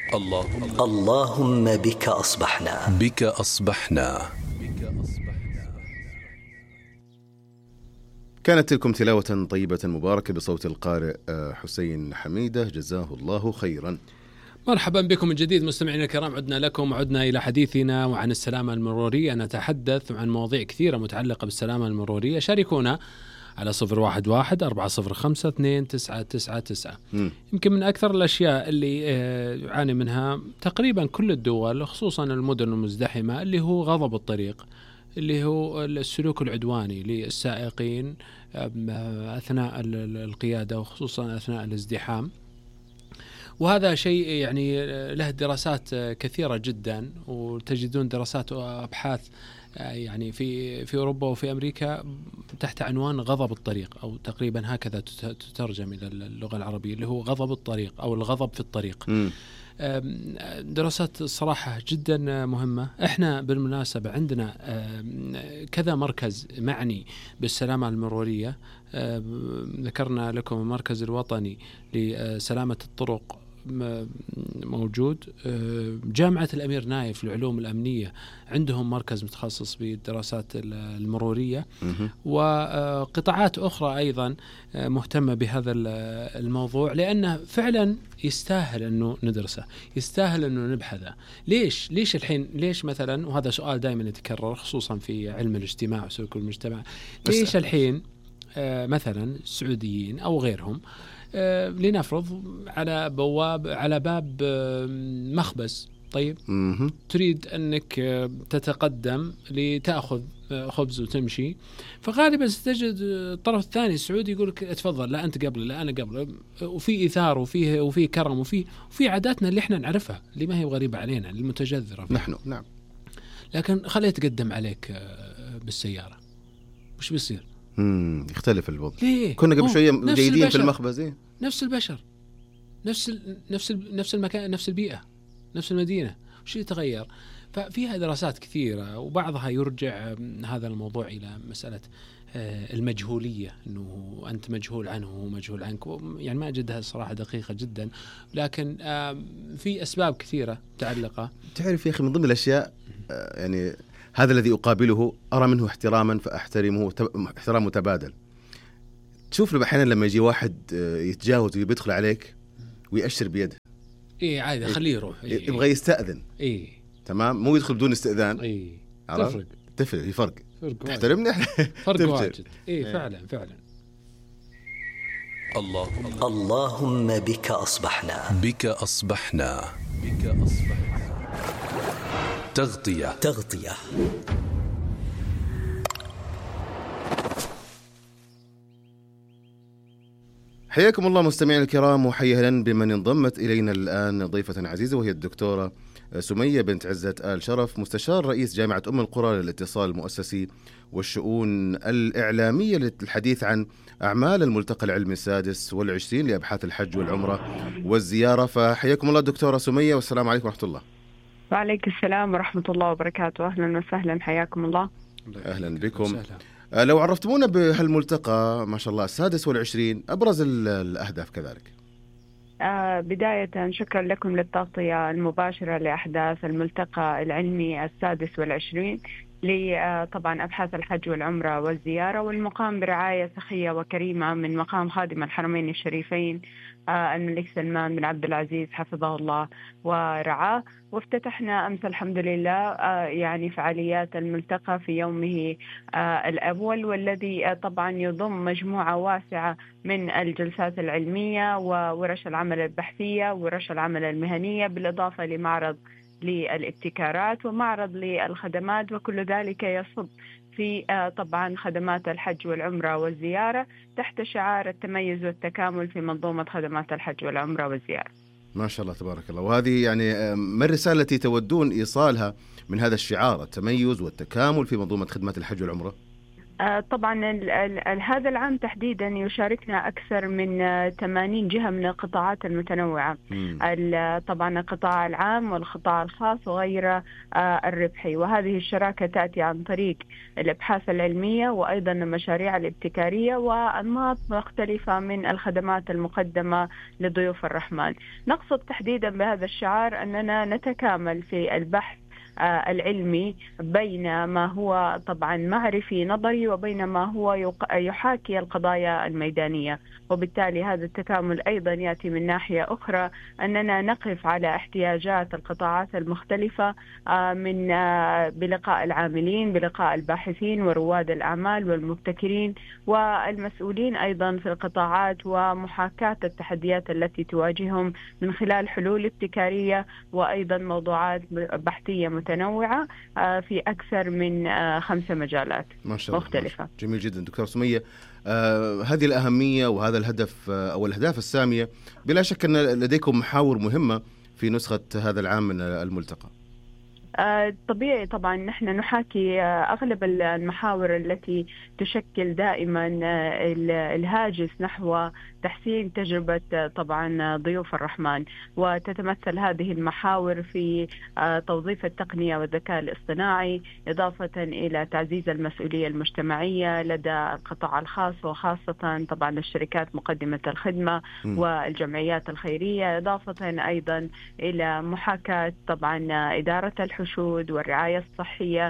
اللهم بك أصبحنا. بك أصبحنا. كانت تلكم تلاوة طيبة مباركة بصوت القارئ حسين حميدة، جزاه الله خيرا. مرحبا بكم من جديد مستمعينا الكرام، عدنا لكم وعدنا إلى حديثنا وعن السلامة المرورية. نتحدث عن مواضيع كثيرة متعلقة بالسلامة المرورية. شاركونا على 011-405-2999. يمكن من أكثر الأشياء اللي يعاني منها تقريبا كل الدول، خصوصا المدن المزدحمة، اللي هو غضب الطريق، اللي هو السلوك العدواني للسائقين أثناء القيادة وخصوصا أثناء الازدحام. وهذا شيء يعني له دراسات كثيرة جدا، وتجدون دراسات وأبحاث يعني في أوروبا وفي أمريكا تحت عنوان غضب الطريق، أو تقريبا هكذا تترجم إلى اللغة العربية، اللي هو غضب الطريق أو الغضب في الطريق. دراسات صراحة جدا مهمة. احنا بالمناسبة عندنا كذا مركز معني بالسلامة المرورية. ذكرنا لكم المركز الوطني لسلامة الطرق موجود. جامعة الأمير نايف للعلوم الأمنية عندهم مركز متخصص بالدراسات المرورية، وقطاعات أخرى أيضا مهتمة بهذا الموضوع، لأنه فعلا يستاهل أنه ندرسه، يستاهل أنه نبحثه. ليش الحين، ليش مثلا، وهذا سؤال دائما يتكرر خصوصا في علم الاجتماع وسلوك المجتمع، ليش الحين مثلا السعوديين أو غيرهم لنفرض على باب مخبز، طيب تريد أنك تتقدم لتأخذ خبز وتمشي، فغالبا ستجد الطرف الثاني السعودي يقول لك اتفضل، لا أنت قبل، لا أنا قبل، وفي إثار وفي كرم وفي عاداتنا اللي احنا نعرفها، اللي ما هي غريبة علينا، المتجذرة نحن. نعم. لكن خليه يتقدم عليك بالسيارة، وش بيصير؟ يختلف الوضع. ليه؟ كنا قبل شوية جيدين في المخبز. نفس البشر، نفس المكان، نفس البيئة، نفس المدينة، وش يتغير؟ ففيها دراسات كثيرة، وبعضها يرجع هذا الموضوع إلى مسألة المجهولية، أنه أنت مجهول عنه ومجهول عنك. يعني ما أجدها الصراحة دقيقة جدا، لكن في أسباب كثيرة متعلقة. تعرف يا أخي، من ضمن الأشياء يعني هذا الذي أقابله أرى منه احتراما فأحترمه احترام متبادل. تشوف له أحيانا لما يجي واحد يتجاوز ويدخل عليك ويأشر بيده، إيه عادي، خليه يروح. يبغى يستأذن، إيه تمام، مو يدخل بدون استئذان. إيه تفرق في فرق تحترمني فرق واجد. إيه فعلا. اللهم بك أصبحنا. بك أصبحنا. تغطية. حياكم الله مستمعين الكرام، وحيا بمن انضمت إلينا الآن ضيفة عزيزة، وهي الدكتورة سمية بنت عزة آل شرف، مستشار رئيس جامعة أم القرى للاتصال المؤسسي والشؤون الإعلامية، للحديث عن أعمال الملتقى العلمي السادس والعشرين لأبحاث الحج والعمرة والزيارة. فحياكم الله دكتورة سمية، والسلام عليكم ورحمة الله. وعليكم السلام ورحمة الله وبركاته. أهلا وسهلا، حياكم الله. أهلا بكم. لو عرفتمونا بهالملتقى ما شاء الله السادس والعشرين، أبرز الأهداف كذلك. بداية شكرا لكم للتغطية المباشرة لأحداث الملتقى العلمي السادس والعشرين طبعا أبحاث الحج والعمرة والزيارة، والمقام برعاية سخية وكريمة من مقام خادم الحرمين الشريفين الملك سلمان بن عبد العزيز حفظه الله ورعاه. وافتتحنا أمس الحمد لله يعني فعاليات الملتقى في يومه الأول، والذي طبعا يضم مجموعة واسعة من الجلسات العلمية وورش العمل البحثية وورش العمل المهنية، بالإضافة لمعرض للابتكارات ومعرض للخدمات، وكل ذلك يصب في طبعا خدمات الحج والعمرة والزيارة تحت شعار التميز والتكامل في منظومة خدمات الحج والعمرة والزيارة. ما شاء الله تبارك الله. وهذه يعني ما الرسالة التي تودون إيصالها من هذا الشعار، التميز والتكامل في منظومة خدمات الحج والعمرة؟ طبعا هذا العام تحديدا يشاركنا أكثر من 80 جهة من القطاعات المتنوعة، طبعا القطاع العام والقطاع الخاص وغير الربحي، وهذه الشراكة تأتي عن طريق الأبحاث العلمية وأيضا المشاريع الابتكارية وأنماط مختلفة من الخدمات المقدمة لضيوف الرحمن. نقصد تحديدا بهذا الشعار أننا نتكامل في البحث العلمي بين ما هو طبعا معرفي نظري وبين ما هو يحاكي القضايا الميدانية، وبالتالي هذا التكامل أيضا يأتي من ناحية أخرى أننا نقف على احتياجات القطاعات المختلفة من بلقاء العاملين، بلقاء الباحثين ورواد الأعمال والمبتكرين والمسؤولين أيضا في القطاعات، ومحاكاة التحديات التي تواجههم من خلال حلول ابتكارية وأيضا موضوعات بحثية متنوعة في أكثر من 5 مجالات ما شاء الله مختلفة. جميل جدا دكتور سمية. هذه الأهمية وهذا الهدف أو الأهداف السامية، بلا شك أن لديكم محاور مهمة في نسخة هذا العام من الملتقى. طبيعي طبعا نحن نحاكي أغلب المحاور التي تشكل دائما الهاجس نحو تحسين تجربة طبعا ضيوف الرحمن، وتتمثل هذه المحاور في توظيف التقنية والذكاء الاصطناعي، إضافة إلى تعزيز المسؤولية المجتمعية لدى القطاع الخاص وخاصة طبعا الشركات مقدمة الخدمة والجمعيات الخيرية، إضافة أيضا إلى محاكاة طبعا إدارة الحشود والرعاية الصحية،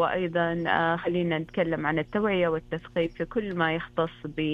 وأيضا خلينا نتكلم عن التوعية والتثقيف في كل ما يختص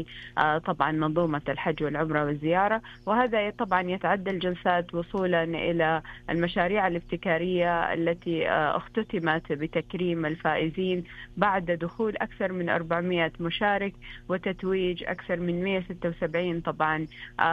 بطبعا منظومة الحج والعمرة والزيارة. وهذا طبعا يتعدى الجلسات وصولا إلى المشاريع الابتكارية التي اختتمت بتكريم الفائزين بعد دخول أكثر من 400 مشارك وتتويج أكثر من 176 طبعا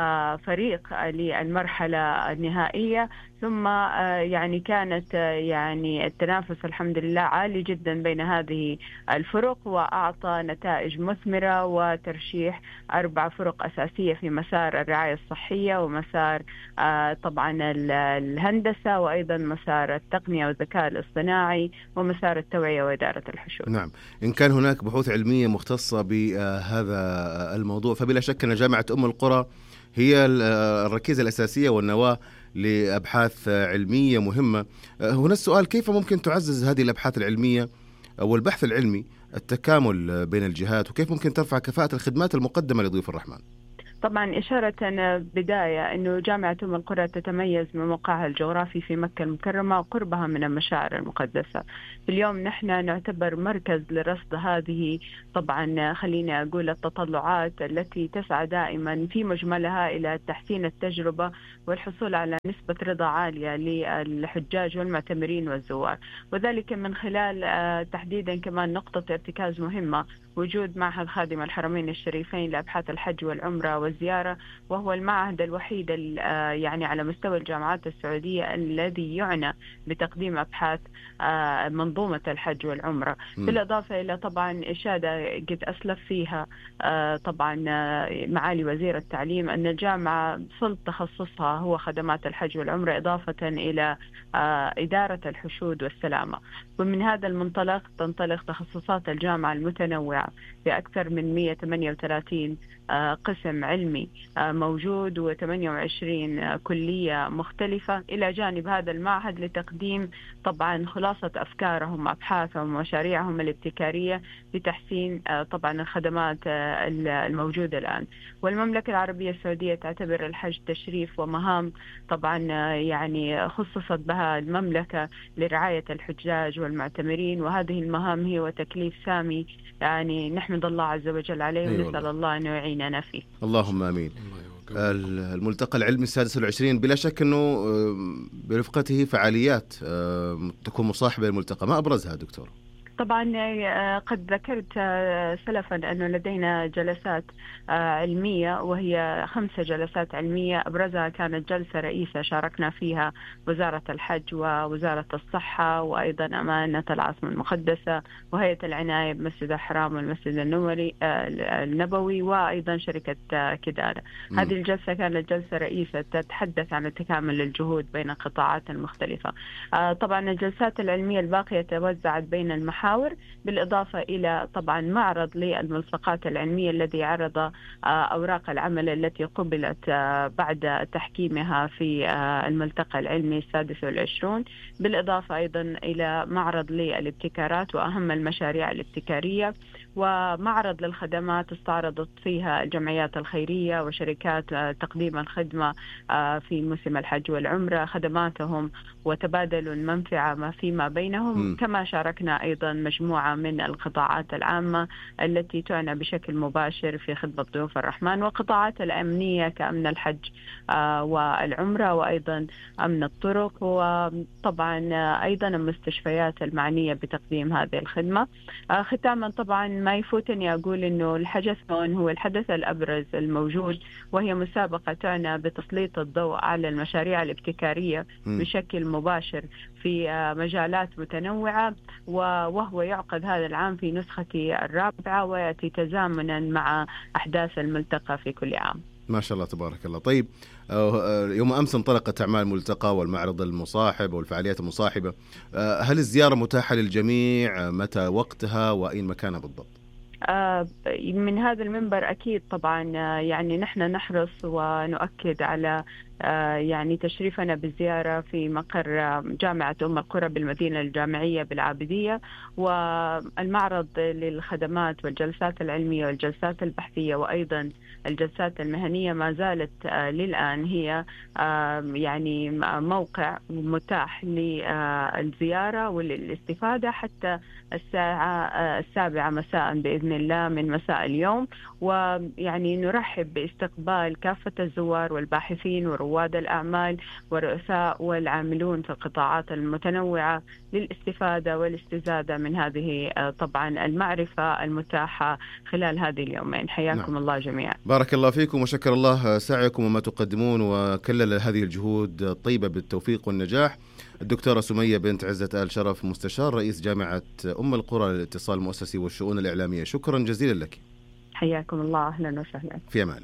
فريق للمرحلة النهائية. ثم يعني كانت يعني التنافس الحمد لله عالي جدا بين هذه الفرق، وأعطى نتائج مثمرة وترشيح 4 فرق أساسية في مسار الرعاية الصحية ومسار طبعا الهندسة وأيضا مسار التقنية والذكاء الاصطناعي ومسار التوعية وإدارة الحشود. نعم، إن كان هناك بحوث علمية مختصة بهذا الموضوع فبلا شك أن جامعة أم القرى هي الركيزة الأساسية والنواة لأبحاث علمية مهمة. هنا السؤال: كيف ممكن تعزز هذه الأبحاث العلمية أو البحث العلمي التكامل بين الجهات، وكيف ممكن ترفع كفاءة الخدمات المقدمة لضيوف الرحمن؟ طبعا إشارة بداية أنه جامعة أم القرى تتميز من موقعها الجغرافي في مكة المكرمة وقربها من المشاعر المقدسة. اليوم نحن نعتبر مركز لرصد هذه طبعا خليني أقول التطلعات التي تسعى دائما في مجملها إلى تحسين التجربة والحصول على نسبة رضا عالية للحجاج والمعتمرين والزوار، وذلك من خلال تحديدا كمان نقطة ارتكاز مهمة: وجود معهد خادم الحرمين الشريفين لأبحاث الحج والعمرة والزيارة، وهو المعهد الوحيد يعني على مستوى الجامعات السعودية الذي يعنى بتقديم أبحاث منظومة الحج والعمرة. بالإضافة إلى طبعا إشادة قد أسلف فيها طبعا معالي وزير التعليم أن الجامعة صلب تخصصها هو خدمات الحج والعمرة، إضافة إلى إدارة الحشود والسلامة. ومن هذا المنطلق تنطلق تخصصات الجامعة المتنوعة بأكثر من 138 قسم علمي موجود و28 كلية مختلفة، إلى جانب هذا المعهد لتقديم طبعا خلاصة أفكارهم وأبحاثهم ومشاريعهم الابتكارية لتحسين طبعا الخدمات الموجودة الآن. والمملكة العربية السعودية تعتبر الحج تشريف ومهام طبعا يعني خصصت بها المملكة لرعاية الحجاج والمعتمرين، وهذه المهام هي وتكليف سامي يعني نحمد الله عز وجل عليه ونسأل الله أن يعيننا فيه. اللهم آمين. الملتقى العلمي 26 بلا شك أنه برفقته فعاليات تكون مصاحبة للملتقى، ما أبرزها دكتور؟ طبعا قد ذكرت سلفا أنه لدينا جلسات علمية وهي 5 جلسات علمية، أبرزها كانت جلسة رئيسة شاركنا فيها وزارة الحج ووزارة الصحة وأيضا أمانة العاصمة المقدسة وهيئة العناية بمسجد الحرام والمسجد النبوي وأيضا شركة كدانة. هذه الجلسة كانت جلسة رئيسة تتحدث عن تكامل الجهود بين القطاعات المختلفة. طبعا الجلسات العلمية الباقية توزعت بين المحاور المحاور، بالإضافة إلى طبعا معرض للملصقات العلمية الذي عرض أوراق العمل التي قبلت بعد تحكيمها في الملتقى العلمي 26، بالإضافة أيضا إلى معرض للابتكارات وأهم المشاريع الابتكارية، ومعرض للخدمات استعرضت فيها الجمعيات الخيرية وشركات تقديم الخدمة في موسم الحج والعمرة خدماتهم وتبادلوا المنفعة فيما بينهم. كما شاركنا أيضا مجموعة من القطاعات العامة التي تعنى بشكل مباشر في خدمة ضيوف الرحمن، وقطاعات الأمنية كأمن الحج والعمرة، وأيضا أمن الطرق، وطبعا أيضا المستشفيات المعنية بتقديم هذه الخدمة. ختاما طبعا ما يفوتني أقول أنه الحدث هو الحدث الأبرز الموجود، وهي مسابقة تعنى بتسليط الضوء على المشاريع الابتكارية بشكل مباشر في مجالات متنوعة، وهو يعقد هذا العام في نسخته 4 ويأتي تزامنا مع أحداث الملتقى في كل عام. ما شاء الله تبارك الله. طيب يوم أمس انطلقت أعمال الملتقى والمعرض المصاحب والفعاليات المصاحبة، هل الزيارة متاحة للجميع؟ متى وقتها وأين مكانها بالضبط؟ من هذا المنبر أكيد طبعا يعني نحن نحرص ونؤكد على يعني تشريفنا بالزيارة في مقر جامعة أم القرى بالمدينة الجامعية بالعابدية، والمعرض للخدمات والجلسات العلمية والجلسات البحثية وأيضا الجلسات المهنية ما زالت للآن هي يعني موقع متاح للزيارة وللاستفادة حتى الساعة 7 مساء بإذن الله من مساء اليوم. ويعني نرحب باستقبال كافة الزوار والباحثين ورواد الأعمال والرؤساء والعاملون في القطاعات المتنوعة للاستفادة والاستزادة من هذه طبعا المعرفة المتاحة خلال هذه اليومين. حياكم الله جميعا. بارك الله فيكم وشكر الله سعيكم وما تقدمون، وكلل هذه الجهود الطيبة بالتوفيق والنجاح. الدكتورة سمية بنت عزت آل شرف، مستشار رئيس جامعة أم القرى للاتصال المؤسسي والشؤون الإعلامية، شكرا جزيلا لك. حياكم الله، أهلا وسهلا. في أمان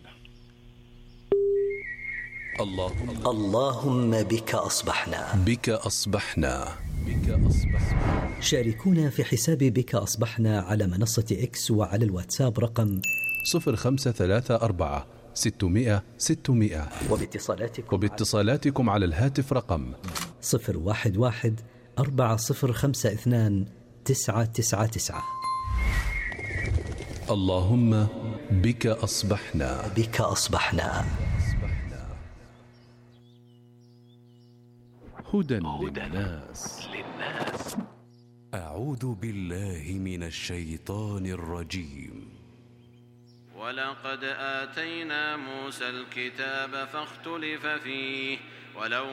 الله. اللهم بك أصبحنا. بك أصبحنا. بك أصبحنا. شاركونا في حساب بك أصبحنا على منصة إكس وعلى الواتساب رقم 0534 600 600، وباتصالاتكم على الهاتف رقم 011 4052 999. اللهم بك أصبحنا. بك أصبحنا. هدى للناس. أعوذ بالله من الشيطان الرجيم. ولقد آتينا موسى الكتاب فاختلف فيه ولو